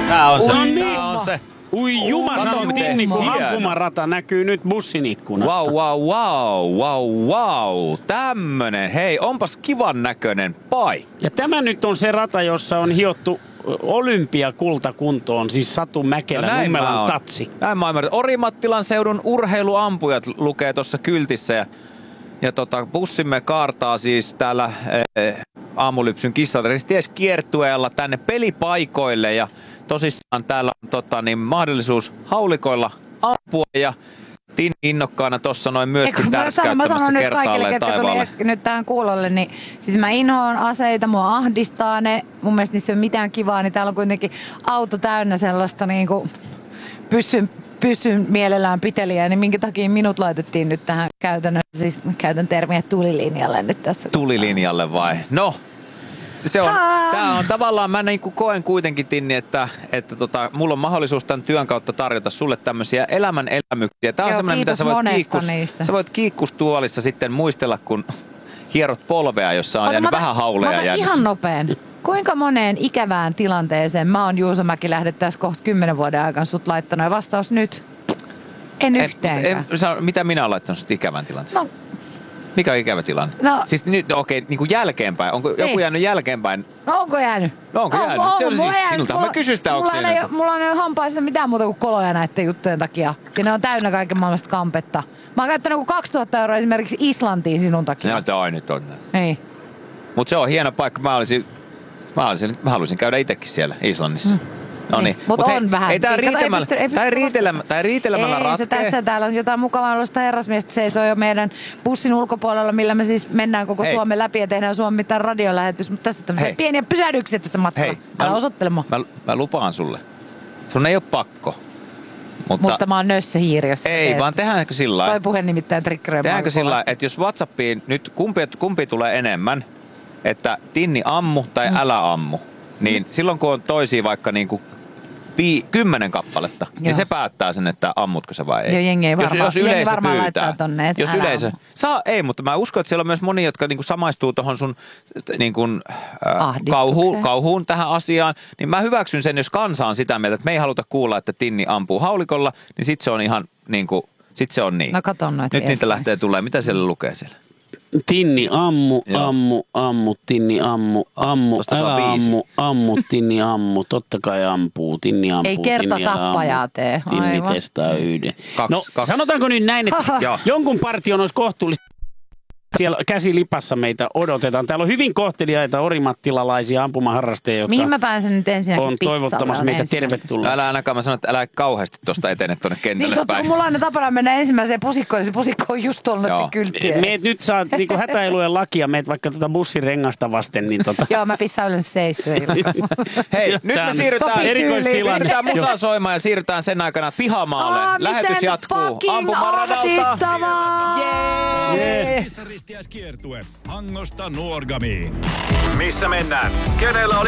Tää on se. No niin. Tää on se. Ui juma, Kato, sanoo miten Tinni, kun hieno. ampumarata näkyy nyt bussin ikkunasta. Wow. Tämmönen. Hei, onpas kivan näköinen paikka. Ja tämä nyt on se rata, jossa on hiottu olympiakultakuntoon, siis Satu Mäkelä, Nummelan tatsi. Näin mä ymmärrän. Orimattilan seudun urheiluampujat lukee tuossa kyltissä ja bussimme kaartaa siis täällä aamulypsyn kissaristies kiertueella tänne pelipaikoille ja tosissaan täällä on mahdollisuus haulikoilla ampua ja Tinni innokkaana tossa noin myöskin tärskäyttämässä Mä sanon nyt kertaalleen kaikille, ketkä taivaalle. tuli nyt tähän kuulolle, niin siis mä inhoan aseita, mua ahdistaa ne. Mun mielestä niissä ei ole mitään kivaa, niin täällä on kuitenkin auto täynnä sellaista niinku pyssyn mielellään piteliä, niin minkä takia minut laitettiin nyt tähän käytännössä, siis käytän termiä tulilinjalle nyt tässä. Tulilinjalle vai? No, se on, tää on tavallaan, mä niin kuin koen kuitenkin Tinni, että mulla on mahdollisuus tämän työn kautta tarjota sulle tämmöisiä elämän elämyksiä. Tää on semmoinen, mitä sä voit kiikkustuolissa sitten muistella, kun hierot polvea, jossa on jäänyt vähän hauleja jäänyt. Ihan nopeen. Kuinka moneen ikävään tilanteeseen mä oon Juuso Mäkilähde tässä kohta 10 vuoden aikana sut laittanut ja vastaus nyt? En yhteenkään. Mitä minä olen laittanut sut ikävään tilanteeseen? No. Mikä on ikävä tilanne? No. Siis nyt, okei, niin kuin jälkeenpäin. Onko joku jäänyt jälkeenpäin? No onko jäänyt? No onko jäänyt? Se on siis sinulta. Mä kysyn sitä, onko se mulla on hampaissa mitään muuta kuin koloja näiden juttujen takia. Ja ne on täynnä kaiken maailmasta kampetta. Mä oon käyttänyt 2000 € esimerkiksi Islantiin sinun takia. Ai nyt on. Ei. Mut se on hieno paikka. Mä haluaisin käydä itsekin siellä Islannissa. No niin. Mutta on vähän. Ei tää riitelemällä ratkee. Se tässä täällä on jotain mukavaa herrasmiestä seisoo jo meidän bussin ulkopuolella, millä me siis mennään koko Suomen läpi ja tehdään Suomen mitään radiolähetys. Mutta tässä on tämmöisiä pieniä pysähdyksiä tässä matkalla. Älä osoittele mua. Mä lupaan sulle. Sun ei ole pakko. Mutta mä oon nössöhiiri, jos ei, vaan tehdäänkö sillä lailla? Toi puhe nimittäin triggeröi. Tehdäänkö sillä lailla, että jos WhatsAppiin nyt kumpi tulee enemmän, että Tinni ammu tai älä ammu, niin silloin kun on toisia vaikka niinku 10 kappaletta, niin se päättää sen, että ammutko se vai ei. Joo, jengi ei jos yleisö pyytää. Tonne, jos yleisö ei, mutta mä uskon, että siellä on myös moni, jotka niinku samaistuu tuohon sun niinku, kauhuun tähän asiaan. Niin mä hyväksyn sen, jos kansa on sitä mieltä, että me ei haluta kuulla, että Tinni ampuu haulikolla, niin sit se on ihan niinku, sit se on niin. No katon noita. Nyt niitä lähtee tulee. Mitä siellä lukee siellä? Tinni ammu, Tinni ammu, älä ammu, Tinni ammu, totta kai ampuu, Tinni ampuu, ei kerta tappajaa tee. Tinni testaa yhden. Sanotaanko nyt näin, että jonkun partion olisi kohtuullista. Siellä käsi lipassa meitä odotetaan. Täällä on hyvin kohteliaita orimattilalaisia ampumaharrastajia, jotka mihin mä pääsen nyt ensinnäkin on toivottamassa meitä tervetulleeksi. Älä ainakaan, mä sanon, että älä kauheasti tuosta etene tuonne kentälle niin, päin. Mulla on aina tapana mennä ensimmäiseen pusikkoon, ja se pusikko on just tuolla kylttiä. Meet nyt saat niinku hätäilujen lakia, meet vaikka bussin rengasta vasten. Niin Joo, mä pissaan yleensä seistyillä. Hei, nyt me siirrytään musaa soimaan ja siirrytään sen aikana pihamaalle. Lähetys jatkuu ampumaradalta. Kissaristiäiskiertue Hangosta Nuorgamiin. Missä mennään? Kenellä oli